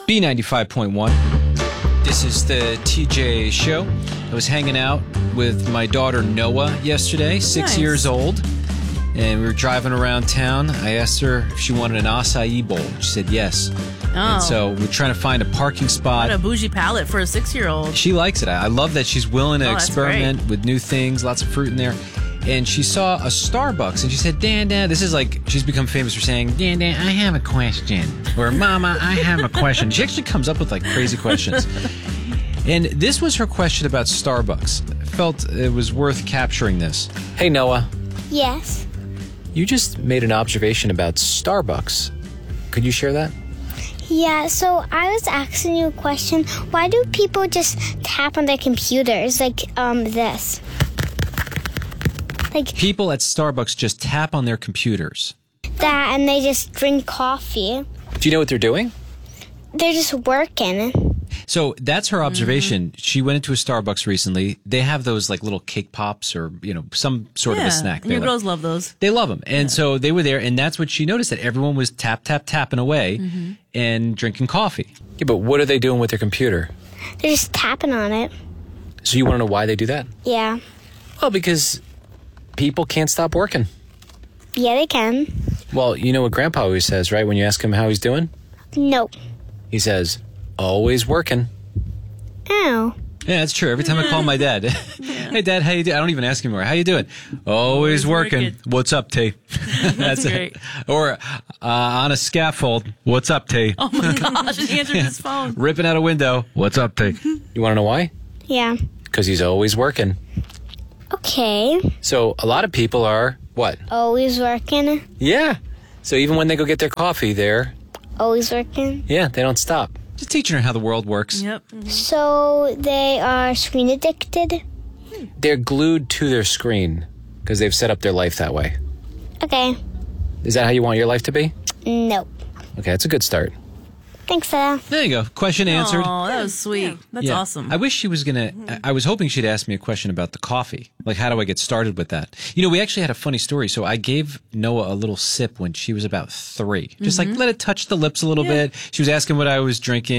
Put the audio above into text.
B95.1. This is the TJ show. I was hanging out with my daughter Noah yesterday, 6 years old, and we were driving around town. I asked her if she wanted an acai bowl. She said yes. And so we're trying to find a parking spot. What a bougie palate for a 6-year-old. She likes it. I love that she's willing to experiment with new things, lots of fruit in there. And she saw a Starbucks, and she said, Dan, this is like, she's become famous for saying, Dan, I have a question. Or, Mama, I have a question. She actually comes up with, like, crazy questions. And this was her question about Starbucks. I felt it was worth capturing this. Hey, Noah. Yes. You just made an observation about Starbucks. Could you share that? Yeah, so I was asking you a question. Why do people just tap on their computers like this? Like people at Starbucks just tap on their computers. That, and they just drink coffee. Do you know what they're doing? They're just working. So that's her observation. Mm-hmm. She went into a Starbucks recently. They have those like little cake pops or, some sort of a snack. Your girls love those. They love them. And so they were there, and that's what she noticed, that everyone was tapping away and drinking coffee. Yeah, but what are they doing with their computer? They're just tapping on it. So you want to know why they do that? Yeah. Well, because people can't stop working. Yeah, they can. Well, you know what Grandpa always says, right? When you ask him how he's doing? No. He says, always working. Oh. Yeah, that's true. Every time I call my dad, hey, Dad, how you doing? I don't even ask him anymore. How you doing? Always working. What's up, T? That's great. Or on a scaffold, what's up, T? Oh, my gosh, and he answered his phone. Ripping out a window, what's up, T? You want to know why? Yeah. Because he's always working. Okay. So a lot of people are, what? Always working. Yeah. So even when they go get their coffee, they're... Always working. Yeah, they don't stop. Just teaching her how the world works. Yep. So they are screen addicted? They're glued to their screen because they've set up their life that way. Okay. Is that how you want your life to be? Nope. Okay, that's a good start. Thanks, Sarah. There you go. Question answered. Oh, that was sweet. Yeah. That's awesome. I wish she was I was hoping she'd ask me a question about the coffee. Like, how do I get started with that? We actually had a funny story. So I gave Noah a little sip when she was about 3. Just like, let it touch the lips a little bit. She was asking what I was drinking.